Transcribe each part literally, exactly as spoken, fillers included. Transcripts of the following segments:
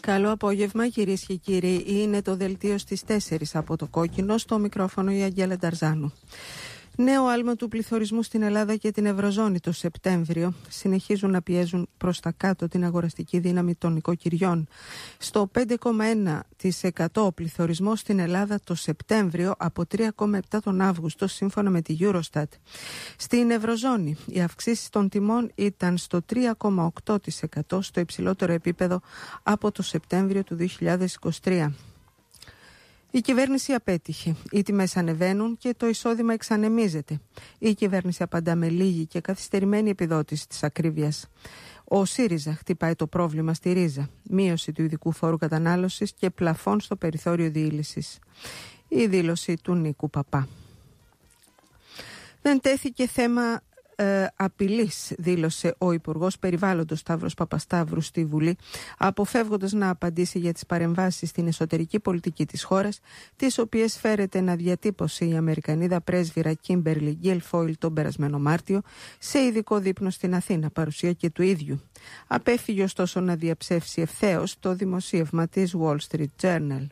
Καλό απόγευμα κυρίες και κύριοι. Είναι το δελτίο στις τέσσερις από το Κόκκινο, στο μικρόφωνο η Αγγέλα Νταρζάνου. Νέο άλμα του πληθωρισμού στην Ελλάδα και την Ευρωζώνη το Σεπτέμβριο συνεχίζουν να πιέζουν προς τα κάτω την αγοραστική δύναμη των νοικοκυριών. Στο πέντε κόμμα ένα τοις εκατό ο πληθωρισμός στην Ελλάδα το Σεπτέμβριο από τρία κόμμα επτά τον Αύγουστο σύμφωνα με τη Eurostat. Στην Ευρωζώνη οι αυξήσεις των τιμών ήταν στο τρία κόμμα οκτώ τοις εκατό, στο υψηλότερο επίπεδο από το Σεπτέμβριο του δύο χιλιάδες είκοσι τρία. Η κυβέρνηση απέτυχε. Οι τιμές ανεβαίνουν και το εισόδημα εξανεμίζεται. Η κυβέρνηση απαντά με λίγη και καθυστερημένη επιδότηση της ακρίβειας. Ο ΣΥΡΙΖΑ χτυπάει το πρόβλημα στη ρίζα. Μείωση του ειδικού φόρου κατανάλωσης και πλαφών στο περιθώριο διήλυσης. Η δήλωση του Νίκου Παπά. Δεν τέθηκε θέμα Ε, απειλής, δήλωσε ο Υπουργός Περιβάλλοντος Σταύρος Παπασταύρου στη Βουλή, αποφεύγοντας να απαντήσει για τις παρεμβάσεις στην εσωτερική πολιτική της χώρας, τις οποίες φέρεται να διατύπωσε η Αμερικανίδα πρέσβυρα Κίμπερλι Γκίλφόιλ τον περασμένο Μάρτιο σε ειδικό δείπνο στην Αθήνα, παρουσία και του ίδιου. Απέφυγε ωστόσο να διαψεύσει ευθέως το δημοσίευμα της Wall Street Journal.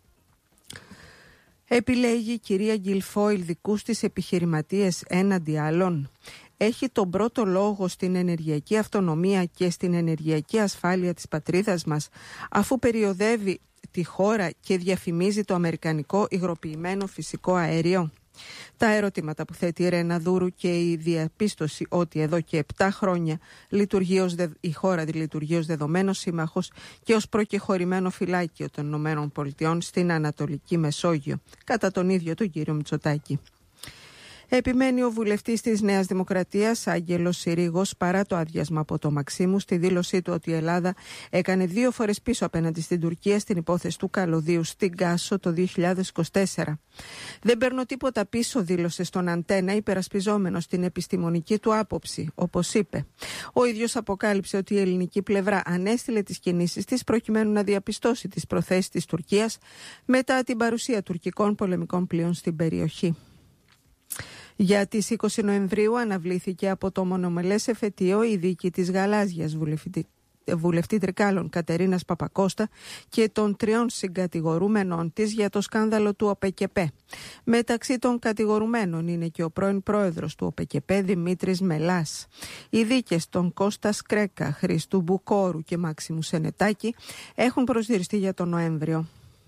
Επιλέγει η κυρία Γκίλφόιλ δικούς της επιχειρηματίες έναντι άλλων. Έχει τον πρώτο λόγο στην ενεργειακή αυτονομία και στην ενεργειακή ασφάλεια της πατρίδας μας, αφού περιοδεύει τη χώρα και διαφημίζει το αμερικανικό υγροποιημένο φυσικό αέριο. Τα ερωτήματα που θέτει η Ρένα Δούρου και η διαπίστωση ότι εδώ και επτά χρόνια λειτουργεί ως δε, η χώρα λειτουργεί ως δεδομένος σύμμαχος και ως προκεχωρημένο φυλάκιο των Ηνωμένων Πολιτειών στην Ανατολική Μεσόγειο, κατά τον ίδιο τον κύριο Μητσοτάκη. Επιμένει ο βουλευτής της Νέας Δημοκρατίας, Άγγελος Συρίγος, παρά το άδειασμα από το Μαξίμου, στη δήλωσή του ότι η Ελλάδα έκανε δύο φορές πίσω απέναντι στην Τουρκία στην υπόθεση του καλωδίου στην Κάσο το δύο χιλιάδες είκοσι τέσσερα. Δεν παίρνω τίποτα πίσω, δήλωσε στον Αντένα, υπερασπιζόμενος την επιστημονική του άποψη, όπως είπε. Ο ίδιος αποκάλυψε ότι η ελληνική πλευρά ανέστειλε τις κινήσεις της προκειμένου να διαπιστώσει τις προθέσεις της Τουρκίας μετά την παρουσία τουρκικών πολεμικών πλοίων στην περιοχή. Για τις είκοσι Νοεμβρίου αναβλήθηκε από το μονομελές εφετείο η δίκη της γαλάζιας βουλευτή, βουλευτή Τρικάλων Κατερίνας Παπακώστα και των τριών συγκατηγορούμενων της για το σκάνδαλο του ΟΠΕΚΕΠΕ. Μεταξύ των κατηγορουμένων είναι και ο πρώην πρόεδρος του ΟΠΕΚΕΠΕ Δημήτρης Μελάς. Οι δίκες των Κώστα Σκρέκα, Χριστού Μπουκόρου και Μάξιμου Σενετάκη έχουν προσδιοριστεί για τον Νοέμβριο.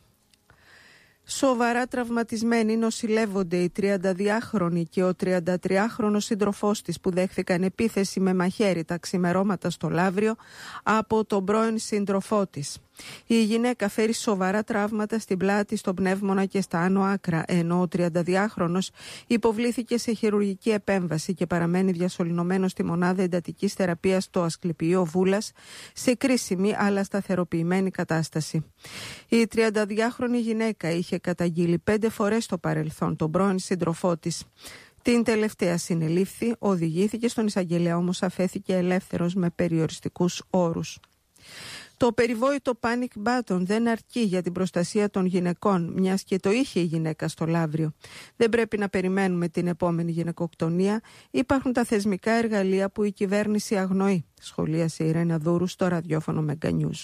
Σοβαρά τραυματισμένοι νοσηλεύονται η τριανταδυάχρονη και ο τριαντατριάχρονος σύντροφός της που δέχθηκαν επίθεση με μαχαίρι τα ξημερώματα στο Λαύριο από τον πρώην σύντροφό της. Η γυναίκα φέρει σοβαρά τραύματα στην πλάτη, στον πνεύμονα και στα άνω άκρα, ενώ ο τριανταδυάχρονος υποβλήθηκε σε χειρουργική επέμβαση και παραμένει διασωληνωμένος στη μονάδα εντατικής θεραπείας στο Ασκληπιείο Βούλας σε κρίσιμη αλλά σταθεροποιημένη κατάσταση. Η τριανταδυάχρονη γυναίκα είχε καταγγείλει πέντε φορές στο παρελθόν τον πρώην σύντροφό της. Την τελευταία συνελήφθη, οδηγήθηκε στον εισαγγελέα, όμως αφέθηκε ελεύθερος με περιοριστικούς όρους. Το περιβόητο panic button δεν αρκεί για την προστασία των γυναικών, μιας και το είχε η γυναίκα στο Λαύριο. Δεν πρέπει να περιμένουμε την επόμενη γυναικοκτονία. Υπάρχουν τα θεσμικά εργαλεία που η κυβέρνηση αγνοεί, σχολίασε η Ρένα Δούρου στο ραδιόφωνο Mega News.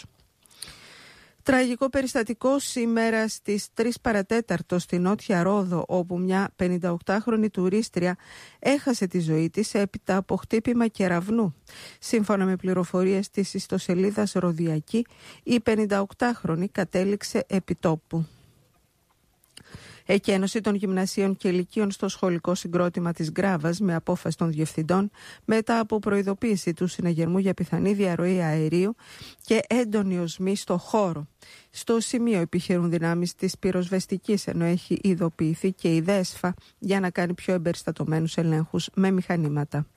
Τραγικό περιστατικό σήμερα στις τρεις παρατέταρτο στη Νότια Ρόδο, όπου μια πενηνταοκτάχρονη τουρίστρια έχασε τη ζωή της έπειτα από χτύπημα κεραυνού. Σύμφωνα με πληροφορίες της ιστοσελίδας Ροδιακή, η πενηνταοκτάχρονη κατέληξε επί τόπου. Εκένωση των γυμνασίων και λυκείων στο σχολικό συγκρότημα της Γκράβας με απόφαση των διευθυντών μετά από προειδοποίηση του συναγερμού για πιθανή διαρροή αερίου και έντονη οσμή στο χώρο. Στο σημείο επιχειρούν δυνάμεις της πυροσβεστικής, ενώ έχει ειδοποιηθεί και η ΔΕΣΦΑ για να κάνει πιο εμπεριστατωμένους ελέγχους με μηχανήματα.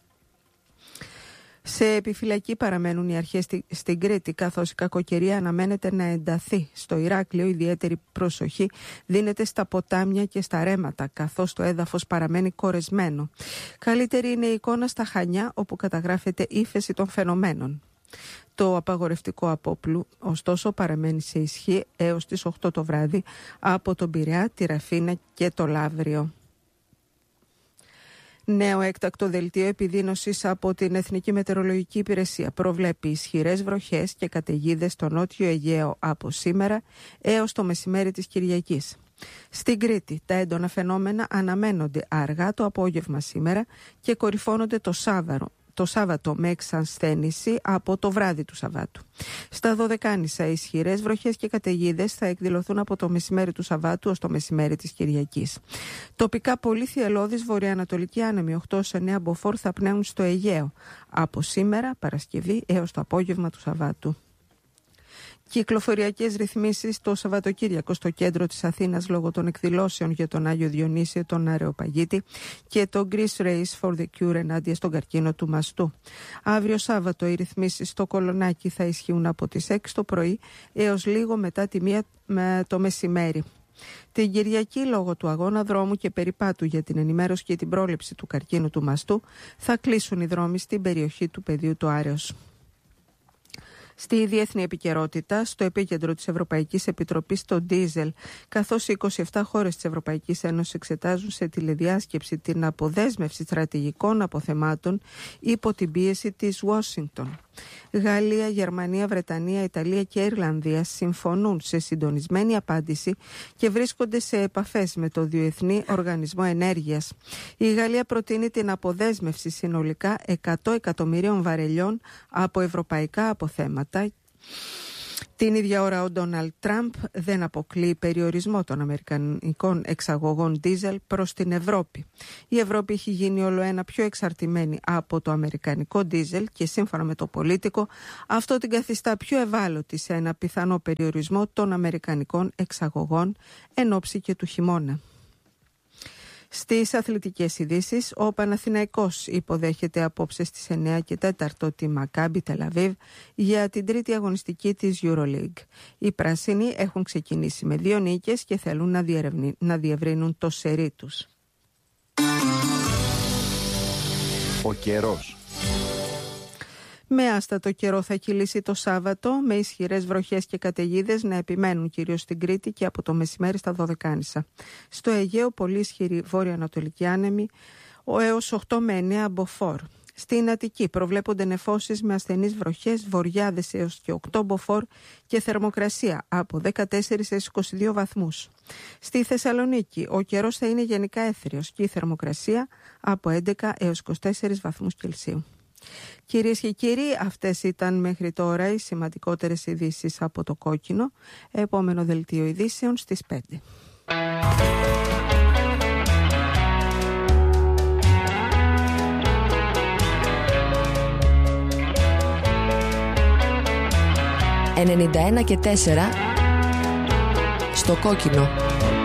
Σε επιφυλακή παραμένουν οι αρχές στη, στην Κρήτη, καθώς η κακοκαιρία αναμένεται να ενταθεί. Στο Ηράκλειο ιδιαίτερη προσοχή δίνεται στα ποτάμια και στα ρέματα, καθώς το έδαφος παραμένει κορεσμένο. Καλύτερη είναι η εικόνα στα Χανιά, όπου καταγράφεται ύφεση των φαινομένων. Το απαγορευτικό απόπλου, ωστόσο, παραμένει σε ισχύ έως τις οκτώ το βράδυ από τον Πειραιά, τη Ραφίνα και το Λαύριο. Νέο έκτακτο δελτίο επιδείνωσης από την Εθνική Μετεωρολογική Υπηρεσία προβλέπει ισχυρές βροχές και καταιγίδες στο Νότιο Αιγαίο από σήμερα έως το μεσημέρι της Κυριακής. Στην Κρήτη, τα έντονα φαινόμενα αναμένονται αργά το απόγευμα σήμερα και κορυφώνονται το Σάββατο. Το Σάββατο με εξασθένηση από το βράδυ του Σαββάτου. Στα Δωδεκάνησα, ισχυρές βροχές και καταιγίδες θα εκδηλωθούν από το μεσημέρι του Σαββάτου ως το μεσημέρι της Κυριακής. Τοπικά πολύ θυελλώδεις βορειοανατολικοί άνεμοι οκτώ με εννέα μποφόρ θα πνέουν στο Αιγαίο από σήμερα, Παρασκευή, έως το απόγευμα του Σαββάτου. Κυκλοφοριακές ρυθμίσεις το Σαββατοκύριακο στο κέντρο της Αθήνας λόγω των εκδηλώσεων για τον Άγιο Διονύσιο, τον Αρεοπαγίτη και το Greece Race for the Cure ενάντια στον καρκίνο του μαστού. Αύριο Σάββατο οι ρυθμίσεις στο Κολονάκι θα ισχύουν από τις έξι το πρωί έως λίγο μετά τη μία με το μεσημέρι. Την Κυριακή, λόγω του αγώνα δρόμου και περιπάτου για την ενημέρωση και την πρόληψη του καρκίνου του μαστού, θα κλείσουν οι δρόμοι στην περιοχή του πεδίου του Άρεως. Στη διεθνή επικαιρότητα, στο επίκεντρο της Ευρωπαϊκής Επιτροπής το ντίζελ, καθώς οι είκοσι επτά χώρες της Ευρωπαϊκής Ένωσης εξετάζουν σε τηλεδιάσκεψη την αποδέσμευση στρατηγικών αποθεμάτων υπό την πίεση της Ουάσιγκτον. Γαλλία, Γερμανία, Βρετανία, Ιταλία και Ιρλανδία συμφωνούν σε συντονισμένη απάντηση και βρίσκονται σε επαφές με το Διεθνή Οργανισμό Ενέργειας. Η Γαλλία προτείνει την αποδέσμευση συνολικά εκατό εκατομμυρίων βαρελιών από ευρωπαϊκά αποθέματα. Την ίδια ώρα ο Ντόναλντ Τραμπ δεν αποκλείει περιορισμό των αμερικανικών εξαγωγών ντίζελ προς την Ευρώπη. Η Ευρώπη έχει γίνει όλο ένα πιο εξαρτημένη από το αμερικανικό ντίζελ και σύμφωνα με το Πολίτικο αυτό την καθιστά πιο ευάλωτη σε ένα πιθανό περιορισμό των αμερικανικών εξαγωγών εν ώψη και του χειμώνα. Στις αθλητικές ειδήσεις, ο Παναθηναϊκός υποδέχεται απόψε στις εννέα και τέσσερα τη Μακάμπι Τελαβίβ για την τρίτη αγωνιστική της EuroLeague. Οι πράσινοι έχουν ξεκινήσει με δύο νίκες και θέλουν να, να διευρύνουν το σερί τους. Ο καιρός. Με άστατο καιρό θα κυλήσει το Σάββατο, με ισχυρές βροχές και καταιγίδες να επιμένουν κυρίως στην Κρήτη και από το μεσημέρι στα Δωδεκάνησα. Στο Αιγαίο πολύ ισχυρή βόρειο-ανατολική άνεμη έως οκτώ με εννέα μποφόρ. Στην Αττική προβλέπονται νεφώσεις με ασθενείς βροχές, βοριάδες έως και οκτώ μποφόρ και θερμοκρασία από δεκατέσσερα έως είκοσι δύο βαθμούς. Στη Θεσσαλονίκη ο καιρός θα είναι γενικά έθριος και η θερμοκρασία από έντεκα έως είκοσι τέσσερα βαθμούς Κελσίου. Κυρίες και κύριοι, αυτές ήταν μέχρι τώρα οι σημαντικότερες ειδήσεις από το Κόκκινο. Επόμενο δελτίο ειδήσεων στις πέντε. ενενήντα ένα και τέσσερα στο Κόκκινο.